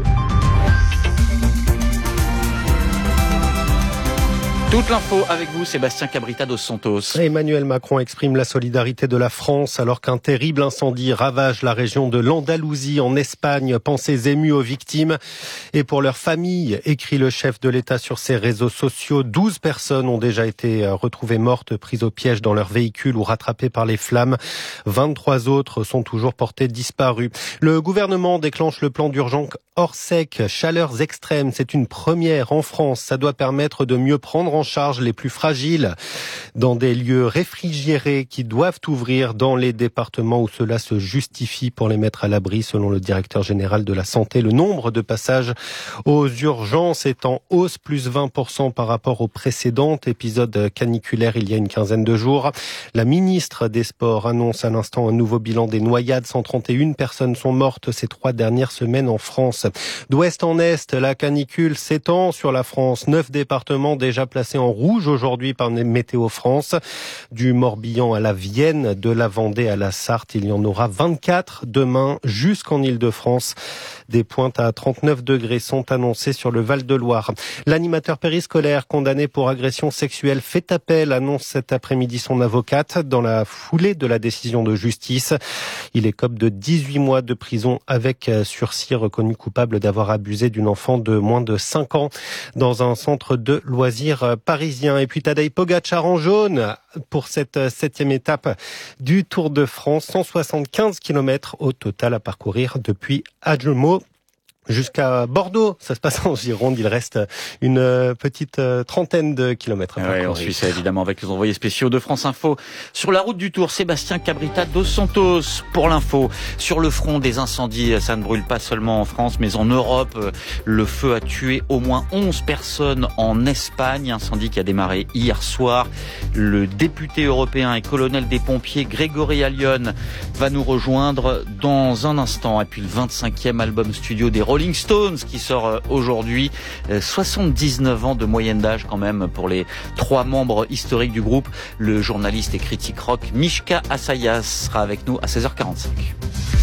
Toute l'info avec vous, Sébastien Cabrita dos Santos. Emmanuel Macron exprime la solidarité de la France alors qu'un terrible incendie ravage la région de l'Andalousie en Espagne. Pensées émues aux victimes et pour leurs familles, écrit le chef de l'État sur ses réseaux sociaux. douze personnes ont déjà été retrouvées mortes, prises au piège dans leur véhicule ou rattrapées par les flammes. vingt-trois autres sont toujours portées disparues. Le gouvernement déclenche le plan d'urgence Orsec, chaleurs extrêmes. C'est une première en France. Ça doit permettre de mieux prendre en charge les plus fragiles dans des lieux réfrigérés qui doivent ouvrir dans les départements où cela se justifie pour les mettre à l'abri. Selon le directeur général de la santé, le nombre de passages aux urgences est en hausse, plus vingt pour cent par rapport au précédent épisode caniculaire il y a une quinzaine de jours. La ministre des Sports annonce à l'instant un nouveau bilan des noyades. cent trente et une personnes sont mortes ces trois dernières semaines en France. D'ouest en est, la canicule s'étend sur la France. Neuf départements déjà placés en rouge aujourd'hui par Météo France. Du Morbihan à la Vienne, de la Vendée à la Sarthe, il y en aura vingt-quatre demain jusqu'en Île-de-France. Des pointes à trente-neuf degrés sont annoncées sur le Val-de-Loire. L'animateur périscolaire condamné pour agression sexuelle fait appel, annonce cet après-midi son avocate dans la foulée de la décision de justice. Il écope de dix-huit mois de prison avec sursis, reconnu coupable d'avoir abusé d'une enfant de moins de cinq ans dans un centre de loisirs parisien. Et puis Tadej Pogačar en jaune pour cette septième étape du Tour de France. cent soixante-quinze kilomètres au total à parcourir depuis Adjemo jusqu'à Bordeaux. Ça se passe en Gironde. Il reste une petite trentaine de kilomètres à parcourir. Ouais, on suit ça évidemment avec les envoyés spéciaux de France Info. Sur la route du Tour, Sébastien Cabrita dos Santos pour l'info. Sur le front des incendies, ça ne brûle pas seulement en France, mais en Europe. Le feu a tué au moins onze personnes en Espagne. Incendie qui a démarré hier soir. Le député européen et colonel des pompiers Grégory Allione va nous rejoindre dans un instant. Et puis le vingt-cinquième album studio des Rolling Stones qui sort aujourd'hui. soixante-dix-neuf ans de moyenne d'âge quand même pour les trois membres historiques du groupe. Le journaliste et critique rock Mishka Assayas sera avec nous à seize heures quarante-cinq.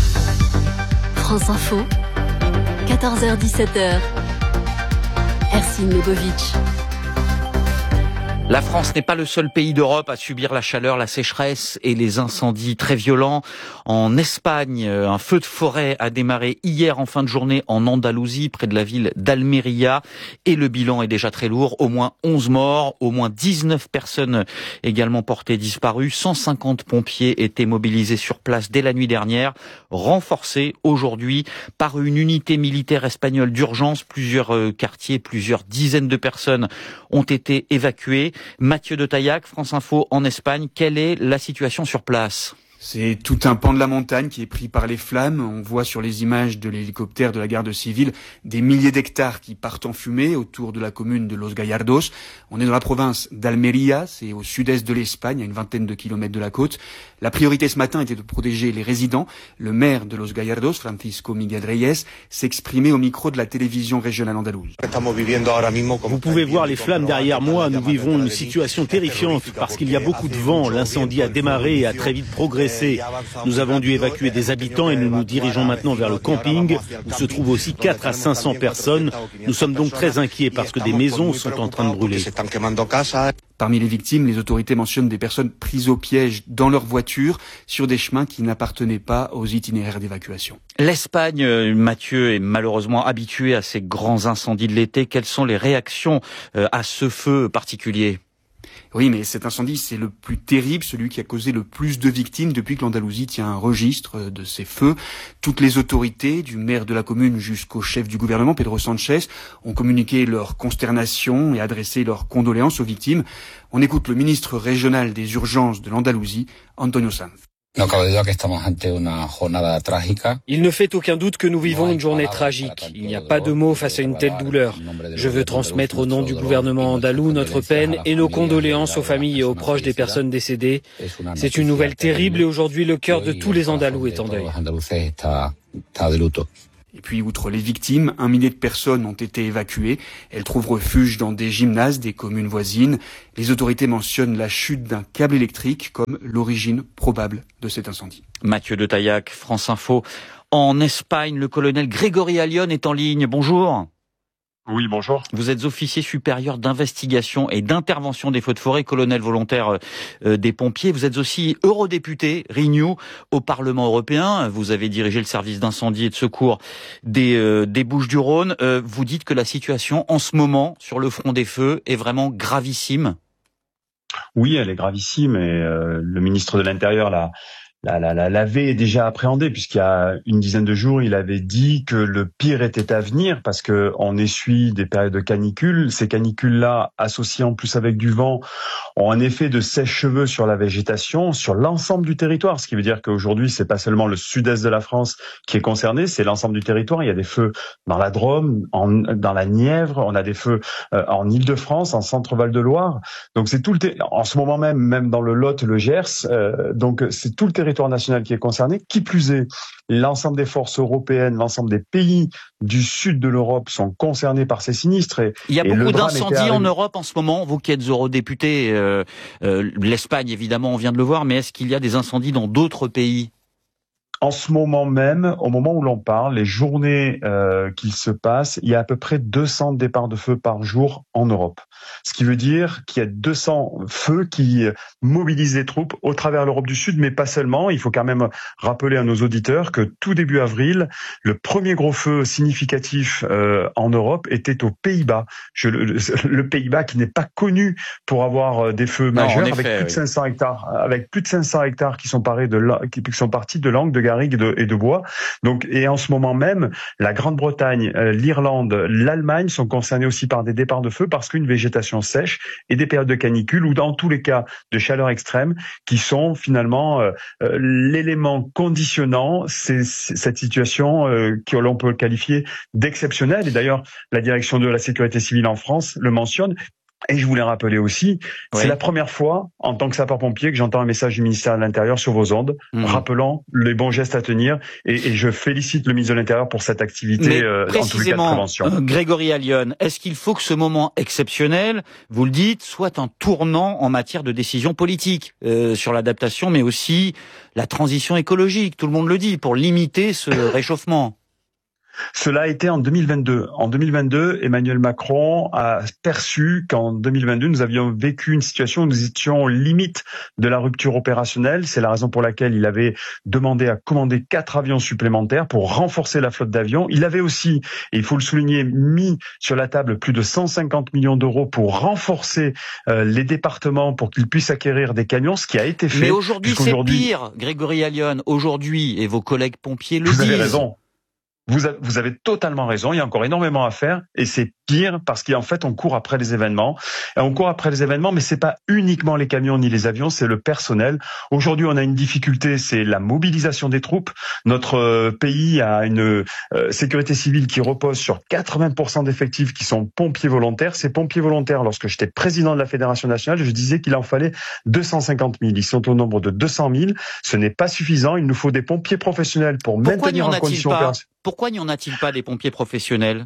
France Info, quatorze heures dix-sept heures. Ercine Lebovic. La France n'est pas le seul pays d'Europe à subir la chaleur, la sécheresse et les incendies très violents. En Espagne, un feu de forêt a démarré hier en fin de journée en Andalousie, près de la ville d'Almeria. Et le bilan est déjà très lourd. Au moins onze morts, au moins dix-neuf personnes également portées disparues. cent cinquante pompiers étaient mobilisés sur place dès la nuit dernière, renforcés aujourd'hui par une unité militaire espagnole d'urgence. Plusieurs quartiers, plusieurs dizaines de personnes ont été évacuées. Mathieu de Taillac, France Info en Espagne, quelle est la situation sur place ? C'est tout un pan de la montagne qui est pris par les flammes. On voit sur les images de l'hélicoptère de la garde civile des milliers d'hectares qui partent en fumée autour de la commune de Los Gallardos. On est dans la province d'Almeria, c'est au sud-est de l'Espagne, à une vingtaine de kilomètres de la côte. La priorité ce matin était de protéger les résidents. Le maire de Los Gallardos, Francisco Miguel Reyes, s'exprimait au micro de la télévision régionale andalouse. Vous pouvez voir les flammes derrière moi. Nous vivons une situation terrifiante parce qu'il y a beaucoup de vent. L'incendie a démarré et a très vite progressé. Nous avons dû évacuer des habitants et nous nous dirigeons maintenant vers le camping où se trouvent aussi quatre à cinq cents personnes. Nous sommes donc très inquiets parce que des maisons sont en train de brûler. Parmi les victimes, les autorités mentionnent des personnes prises au piège dans leur voiture sur des chemins qui n'appartenaient pas aux itinéraires d'évacuation. L'Espagne, Mathieu, est malheureusement habituée à ces grands incendies de l'été. Quelles sont les réactions à ce feu particulier ? Oui, mais cet incendie, c'est le plus terrible, celui qui a causé le plus de victimes depuis que l'Andalousie tient un registre de ces feux. Toutes les autorités, du maire de la commune jusqu'au chef du gouvernement, Pedro Sanchez, ont communiqué leur consternation et adressé leurs condoléances aux victimes. On écoute le ministre régional des urgences de l'Andalousie, Antonio Sanz. Il ne fait aucun doute que nous vivons une journée tragique. Il n'y a pas de mots face à une telle douleur. Je veux transmettre au nom du gouvernement andalou notre peine et nos condoléances aux familles et aux proches des personnes décédées. C'est une nouvelle terrible et aujourd'hui le cœur de tous les Andalous est en deuil. Et puis, outre les victimes, un millier de personnes ont été évacuées. Elles trouvent refuge dans des gymnases des communes voisines. Les autorités mentionnent la chute d'un câble électrique comme l'origine probable de cet incendie. Mathieu de Taillac, France Info. En Espagne, le colonel Grégory Allione est en ligne. Bonjour. Oui, bonjour. Vous êtes officier supérieur d'investigation et d'intervention des feux de forêt, colonel volontaire euh, des pompiers. Vous êtes aussi eurodéputé Renew au Parlement européen. Vous avez dirigé le service d'incendie et de secours des, euh, des Bouches-du-Rhône. Euh, vous dites que la situation en ce moment sur le front des feux est vraiment gravissime. Oui, elle est gravissime et euh, le ministre de l'Intérieur l'a La, la, la, l'avait déjà appréhendé puisqu'il y a une dizaine de jours, il avait dit que le pire était à venir parce que on essuie des périodes de canicule. Ces canicules-là, associées en plus avec du vent, ont un effet de sèche-cheveux sur la végétation, sur l'ensemble du territoire. Ce qui veut dire qu'aujourd'hui, c'est pas seulement le sud-est de la France qui est concerné, c'est l'ensemble du territoire. Il y a des feux dans la Drôme, en, dans la Nièvre, on a des feux euh, en Île-de-France, en Centre-Val de Loire. Donc c'est tout le ter- en ce moment même, même dans le Lot, le Gers. Euh, donc c'est tout le territoire national qui est concerné. Qui plus est, l'ensemble des forces européennes, l'ensemble des pays du sud de l'Europe sont concernés par ces sinistres. Et, il y a et beaucoup d'incendies en Europe en ce moment. Vous qui êtes eurodéputé, euh, euh, l'Espagne évidemment, on vient de le voir, mais est-ce qu'il y a des incendies dans d'autres pays ? En ce moment même, au moment où l'on parle, les journées euh, qu'il se passe, il y a à peu près deux cents départs de feu par jour en Europe. Ce qui veut dire qu'il y a deux cents feux qui mobilisent les troupes au travers de l'Europe du Sud, mais pas seulement. Il faut quand même rappeler à nos auditeurs que tout début avril, le premier gros feu significatif euh, en Europe était aux Pays-Bas. Je, le, le Pays-Bas qui n'est pas connu pour avoir des feux non, majeurs, effet, avec plus oui. de cinq cents hectares, avec plus de cinq cents hectares qui sont parés de qui sont partis de Langres, de garrigues et de, et de bois. Donc, et en ce moment même, la Grande-Bretagne, euh, l'Irlande, l'Allemagne sont concernés aussi par des départs de feu parce qu'une végétation sèche et des périodes de canicule ou dans tous les cas de chaleur extrême qui sont finalement euh, euh, l'élément conditionnant c'est, c'est cette situation euh, que l'on peut qualifier d'exceptionnelle. Et d'ailleurs, la direction de la sécurité civile en France le mentionne. Et je voulais rappeler aussi, oui. c'est la première fois, en tant que sapeur-pompier, que j'entends un message du ministère de l'Intérieur sur vos ondes, mmh. rappelant les bons gestes à tenir. Et, et je félicite le ministre de l'Intérieur pour cette activité, euh, en tous les cas de prévention. Euh, Grégory Allione, est-ce qu'il faut que ce moment exceptionnel, vous le dites, soit un tournant en matière de décision politique euh, sur l'adaptation, mais aussi la transition écologique, tout le monde le dit, pour limiter ce réchauffement? Cela a été en deux mille vingt-deux. En deux mille vingt-deux, Emmanuel Macron a perçu qu'en deux mille vingt-deux, nous avions vécu une situation où nous étions limite de la rupture opérationnelle. C'est la raison pour laquelle il avait demandé à commander quatre avions supplémentaires pour renforcer la flotte d'avions. Il avait aussi, et il faut le souligner, mis sur la table plus de cent cinquante millions d'euros pour renforcer euh, les départements pour qu'ils puissent acquérir des camions, ce qui a été fait. Mais aujourd'hui, c'est pire, Grégory Allione. Aujourd'hui, et vos collègues pompiers le disent. Vous avez raison. Vous avez, vous avez totalement raison, il y a encore énormément à faire et c'est pire parce qu'en fait on court après les événements. Et on court après les événements mais c'est pas uniquement les camions ni les avions, c'est le personnel. Aujourd'hui on a une difficulté, c'est la mobilisation des troupes. Notre euh, pays a une euh, sécurité civile qui repose sur quatre-vingts pour cent d'effectifs qui sont pompiers volontaires. Ces pompiers volontaires, lorsque j'étais président de la Fédération nationale, je disais qu'il en fallait deux cent cinquante mille. Ils sont au nombre de deux cent mille. Ce n'est pas suffisant, il nous faut des pompiers professionnels pour Pourquoi maintenir en condition opérationnelle. Pourquoi n'y en a-t-il pas des pompiers professionnels ?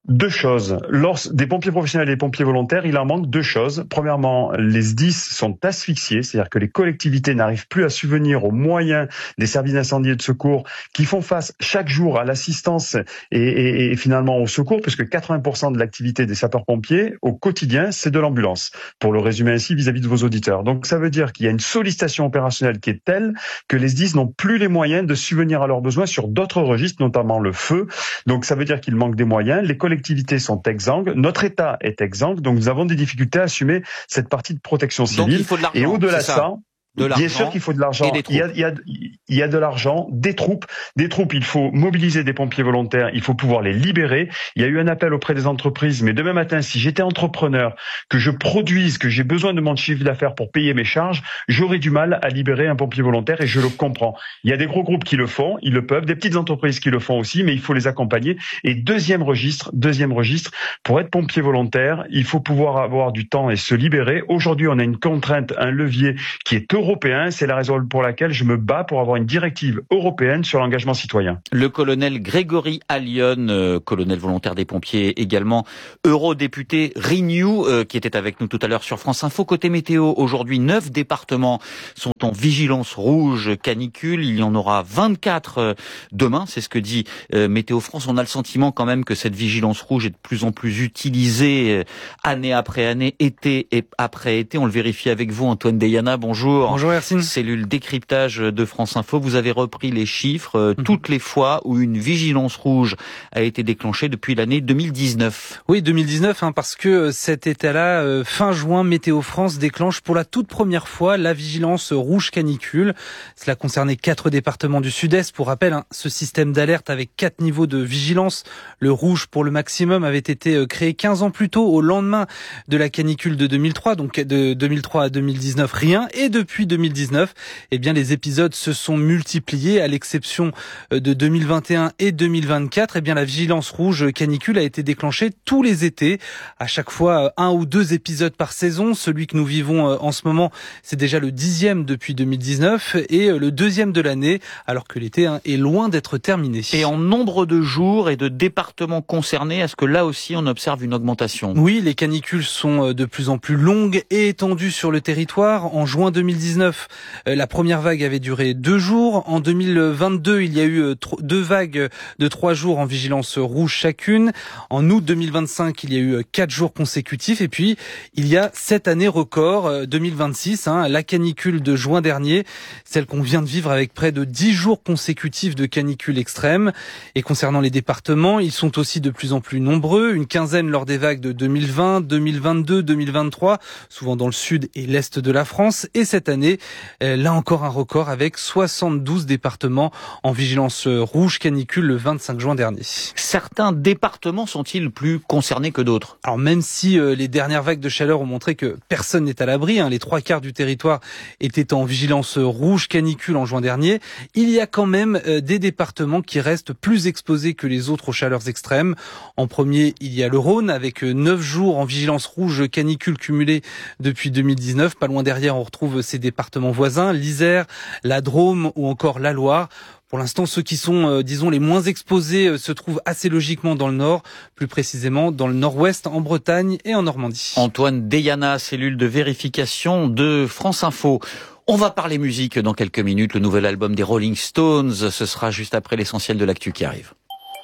Deux choses. Lors des pompiers professionnels et des pompiers volontaires, il en manque deux choses. Premièrement, les S D I S sont asphyxiés, c'est-à-dire que les collectivités n'arrivent plus à subvenir aux moyens des services d'incendie et de secours qui font face chaque jour à l'assistance et, et, et finalement au secours, puisque quatre-vingts pour cent de l'activité des sapeurs-pompiers au quotidien, c'est de l'ambulance, pour le résumer ainsi vis-à-vis de vos auditeurs. Donc ça veut dire qu'il y a une sollicitation opérationnelle qui est telle que les S D I S n'ont plus les moyens de subvenir à leurs besoins sur d'autres registres, notamment le feu. Donc ça veut dire qu'il manque des moyens. Les collectivités sont exsangues, notre État est exsangue, donc nous avons des difficultés à assumer cette partie de protection civile. Donc il faut de l'argent, et au-delà de ça, ça, de bien sûr qu'il faut de l'argent. Il y a, il y a, il y a de l'argent, des troupes, des troupes. Il faut mobiliser des pompiers volontaires. Il faut pouvoir les libérer. Il y a eu un appel auprès des entreprises. Mais demain matin, si j'étais entrepreneur, que je produise, que j'ai besoin de mon chiffre d'affaires pour payer mes charges, j'aurais du mal à libérer un pompier volontaire et je le comprends. Il y a des gros groupes qui le font, ils le peuvent, des petites entreprises qui le font aussi, mais il faut les accompagner. Et deuxième registre, deuxième registre, pour être pompier volontaire, il faut pouvoir avoir du temps et se libérer. Aujourd'hui, on a une contrainte, un levier qui est européen. C'est la raison pour laquelle je me bats pour avoir une directive européenne sur l'engagement citoyen. Le colonel Grégory Allione, euh, colonel volontaire des pompiers, également eurodéputé Renew, euh, qui était avec nous tout à l'heure sur France Info. Côté météo, aujourd'hui, neuf départements sont en vigilance rouge canicule. Il y en aura vingt-quatre euh, demain, c'est ce que dit euh, Météo France. On a le sentiment quand même que cette vigilance rouge est de plus en plus utilisée euh, année après année, été et après été. On le vérifie avec vous, Antoine Deyana. Bonjour. Bonjour, merci. Cellule décryptage de France Info, vous avez repris les chiffres euh, mmh. toutes les fois où une vigilance rouge a été déclenchée depuis l'année deux mille dix-neuf. Oui, deux mille dix-neuf, hein, parce que cet été-là, euh, fin juin, Météo France déclenche pour la toute première fois la vigilance rouge canicule. Cela concernait quatre départements du Sud-Est. Pour rappel, hein, ce système d'alerte avec quatre niveaux de vigilance, le rouge pour le maximum, avait été créé quinze ans plus tôt, au lendemain de la canicule de deux mille trois, donc de deux mille trois à deux mille dix-neuf, rien. Et depuis deux mille dix-neuf, eh bien, les épisodes se sont multipliés, à l'exception de deux mille vingt et un et deux mille vingt-quatre. Eh bien, la vigilance rouge canicule a été déclenchée tous les étés. À chaque fois, un ou deux épisodes par saison. Celui que nous vivons en ce moment, c'est déjà le dixième depuis deux mille dix-neuf et le deuxième de l'année, alors que l'été hein, est loin d'être terminé. Et en nombre de jours et de départements concernés, est-ce que là aussi on observe une augmentation? Oui, les canicules sont de plus en plus longues et étendues sur le territoire. En juin deux mille dix-neuf, la première vague avait duré deux jours. En deux mille vingt-deux, il y a eu deux vagues de trois jours en vigilance rouge chacune. En août deux mille vingt-cinq, il y a eu quatre jours consécutifs. Et puis, il y a cette année record, deux mille vingt-six, hein, la canicule de juin dernier, celle qu'on vient de vivre avec près de dix jours consécutifs de canicule extrême. Et concernant les départements, ils sont aussi de plus en plus nombreux. Une quinzaine lors des vagues de deux mille vingt, deux mille vingt-deux, deux mille vingt-trois, souvent dans le sud et l'est de la France. Et cette année, là encore un record avec soixante-douze départements en vigilance rouge canicule le vingt-cinq juin dernier. Certains départements sont-ils plus concernés que d'autres? Alors même si euh, les dernières vagues de chaleur ont montré que personne n'est à l'abri, hein, les trois quarts du territoire étaient en vigilance rouge canicule en juin dernier, il y a quand même euh, des départements qui restent plus exposés que les autres aux chaleurs extrêmes. En premier, il y a le Rhône avec euh, neuf jours en vigilance rouge canicule cumulée depuis deux mille dix-neuf. Pas loin derrière, on retrouve ces départements voisins, l'Isère, la Drôme ou encore la Loire. Pour l'instant, ceux qui sont, euh, disons, les moins exposés euh, se trouvent assez logiquement dans le nord, plus précisément dans le nord-ouest, en Bretagne et en Normandie. Antoine Deyana, cellule de vérification de France Info. On va parler musique dans quelques minutes. Le nouvel album des Rolling Stones, ce sera juste après l'essentiel de l'actu qui arrive.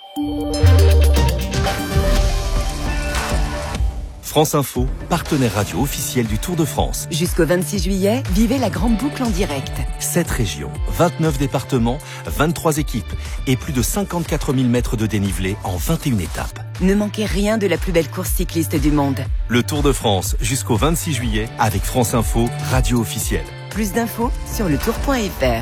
France Info, partenaire radio officiel du Tour de France. Jusqu'au vingt-six juillet, vivez la grande boucle en direct. sept régions, vingt-neuf départements, vingt-trois équipes et plus de cinquante-quatre mille mètres de dénivelé en vingt et une étapes. Ne manquez rien de la plus belle course cycliste du monde. Le Tour de France jusqu'au vingt-six juillet avec France Info, radio officielle. Plus d'infos sur le tour point f r.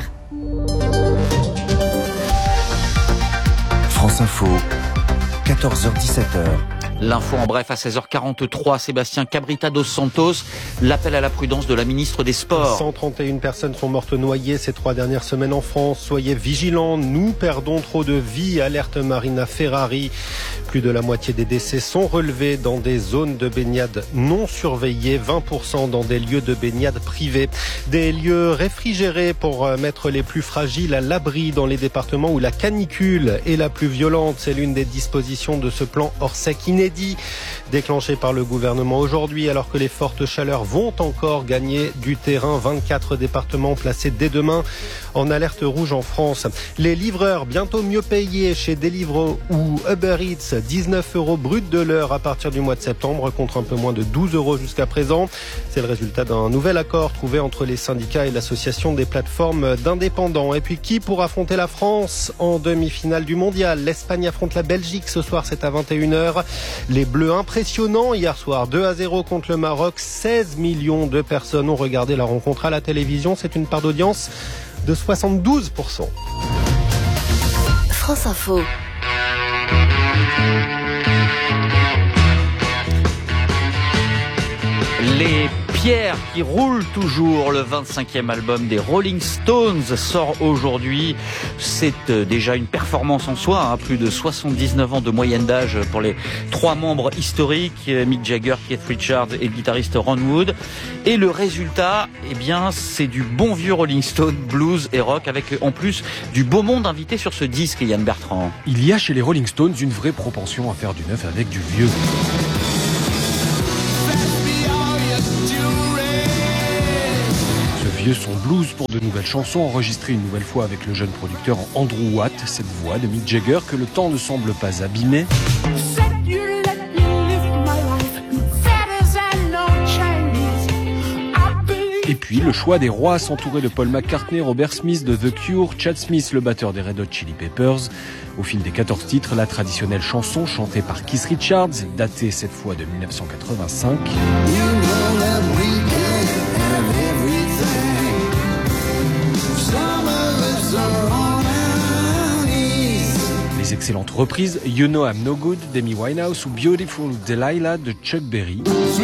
France Info, quatorze heures dix-sept heures. L'info en bref à seize heures quarante-trois, Sébastien Cabrita dos Santos, l'appel à la prudence de la ministre des Sports. cent trente et une personnes sont mortes noyées ces trois dernières semaines en France. Soyez vigilants, nous perdons trop de vies, alerte Marina Ferrari. Plus de la moitié des décès sont relevés dans des zones de baignade non surveillées, vingt pour cent dans des lieux de baignade privés. Des lieux réfrigérés pour mettre les plus fragiles à l'abri dans les départements où la canicule est la plus violente. C'est l'une des dispositions de ce plan Orsec inédit déclenché par le gouvernement aujourd'hui, alors que les fortes chaleurs vont encore gagner du terrain. vingt-quatre départements placés dès demain en alerte rouge en France. Les livreurs bientôt mieux payés chez Deliveroo ou Uber Eats, dix-neuf euros brut de l'heure à partir du mois de septembre contre un peu moins de douze euros jusqu'à présent. C'est le résultat d'un nouvel accord trouvé entre les syndicats et l'association des plateformes d'indépendants. Et puis qui pour affronter la France en demi-finale du mondial? L'Espagne affronte la Belgique ce soir, c'est à vingt et une heures. Les Bleus impressionnants hier soir, deux à zéro contre le Maroc. seize millions de personnes ont regardé la rencontre à la télévision. C'est une part d'audience de soixante-douze pour cent. France Info. Les pierres qui roulent toujours, le vingt-cinquième album des Rolling Stones sort aujourd'hui. C'est déjà une performance en soi, hein, plus de soixante-dix-neuf ans de moyenne d'âge pour les trois membres historiques, Mick Jagger, Keith Richards et le guitariste Ron Wood. Et le résultat, eh bien, c'est du bon vieux Rolling Stone, blues et rock, avec en plus du beau monde invité sur ce disque, Yann Bertrand. Il y a chez les Rolling Stones une vraie propension à faire du neuf avec du vieux. Vieux son blues pour de nouvelles chansons enregistrées une nouvelle fois avec le jeune producteur Andrew Watt, cette voix de Mick Jagger que le temps ne semble pas abîmer. Et puis le choix des rois s'entourer de Paul McCartney, Robert Smith de The Cure, Chad Smith, le batteur des Red Hot Chili Peppers. Au fil des quatorze titres, la traditionnelle chanson chantée par Keith Richards, datée cette fois de mille neuf cent quatre-vingt-cinq. Les excellentes reprises You Know I'm No Good d'Amy Winehouse ou Beautiful Delilah de Chuck Berry.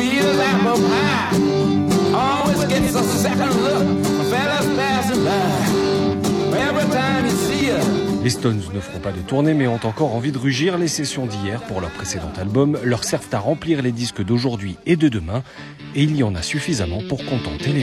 Les Stones ne feront pas de tournée mais ont encore envie de rugir. Les sessions d'hier pour leur précédent album leur servent à remplir les disques d'aujourd'hui et de demain et il y en a suffisamment pour contenter les